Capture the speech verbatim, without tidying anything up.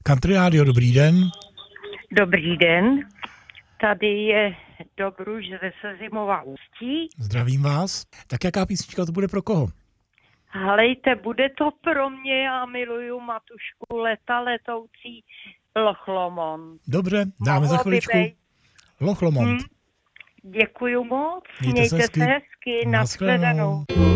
Country Radio, dobrý den. Dobrý den, tady je Dobruš ze Sezimova Ústí. Zdravím vás. Tak jaká písnička to bude pro koho? Halejte, bude to pro mě, já miluju Matušku, Leta letoucí Loch Lomond. Dobře, dáme Mohlo za by chviličku. být. Loch Lomond. Hm, děkuju moc, Mějte mějte se se hezky. hezky, Naschledanou. nashledanou.